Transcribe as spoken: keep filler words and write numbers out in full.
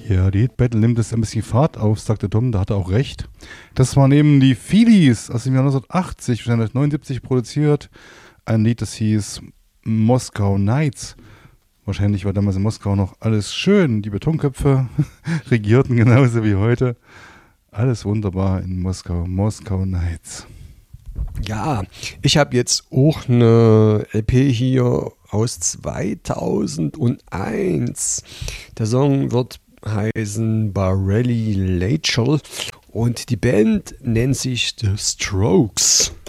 Ja, die Hit-Battle nimmt es ein bisschen Fahrt auf, sagte Tom, da hat er auch recht. Das waren eben die Phillies aus dem Jahr neunzehnhundertachtzig, wahrscheinlich neunundsiebzig produziert. Ein Lied, das hieß Moskau Nights. Wahrscheinlich war damals in Moskau noch alles schön. Die Betonköpfe regierten genauso wie heute. Alles wunderbar in Moskau. Moskau Nights. Ja, ich habe jetzt auch eine L P hier aus zweitausendeins. Der Song wird heißen Barely Lachel und die Band nennt sich The Strokes.